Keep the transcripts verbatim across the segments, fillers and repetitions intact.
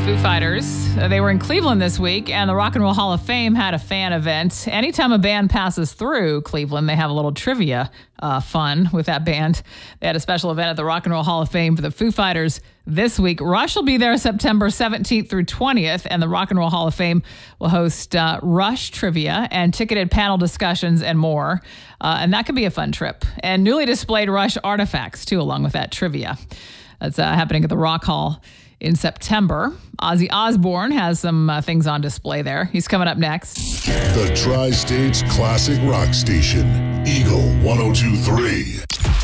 Foo Fighters. Uh, They were in Cleveland this week, and the Rock and Roll Hall of Fame had a fan event. Anytime a band passes through Cleveland, they have a little trivia uh, fun with that band. They had a special event at the Rock and Roll Hall of Fame for the Foo Fighters this week. Rush will be there September seventeenth through twentieth, and the Rock and Roll Hall of Fame will host uh, Rush trivia and ticketed panel discussions and more. Uh, and that could be a fun trip. And newly displayed Rush artifacts, too, along with that trivia. That's uh, happening at the Rock Hall in September. Ozzy Osbourne has some uh, things on display there. He's coming up next. The Tri-States Classic Rock Station, Eagle one oh two point three.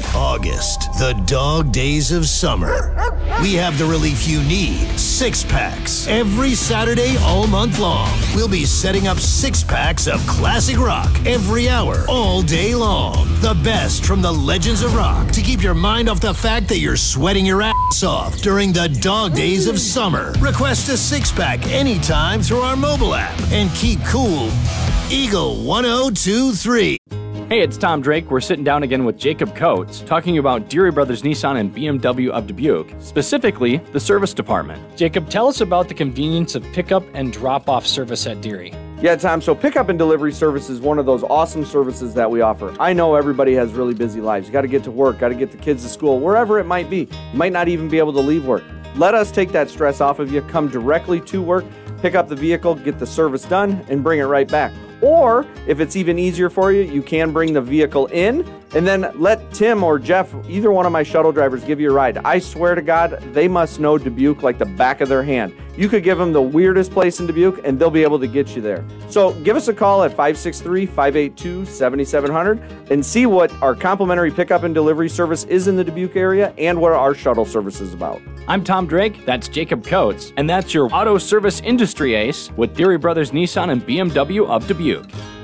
August, the dog days of summer. We have the relief you need, six packs. Every Saturday all month long, we'll be setting up six packs of classic rock every hour, all day long. The best from the legends of rock to keep your mind off the fact that you're sweating your ass off during the dog days of summer. Request a six pack anytime through our mobile app and keep cool. Eagle one oh two point three. Hey, it's Tom Drake. We're sitting down again with Jacob Coates, talking about Deary Brothers Nissan and B M W of Dubuque, specifically the service department. Jacob, tell us about the convenience of pickup and drop-off service at Deary. Yeah, Tom, so pickup and delivery service is one of those awesome services that we offer. I know everybody has really busy lives. You got to get to work, got to get the kids to school, wherever it might be. You might not even be able to leave work. Let us take that stress off of you. Come directly to work, pick up the vehicle, get the service done, and bring it right back. Or, if it's even easier for you, you can bring the vehicle in and then let Tim or Jeff, either one of my shuttle drivers, give you a ride. I swear to God, they must know Dubuque like the back of their hand. You could give them the weirdest place in Dubuque, and they'll be able to get you there. So give us a call at five six three, five eight two, seven seven zero zero and see what our complimentary pickup and delivery service is in the Dubuque area and what our shuttle service is about. I'm Tom Drake, that's Jacob Coates, and that's your auto service industry ace with Deary Brothers Nissan and B M W of Dubuque.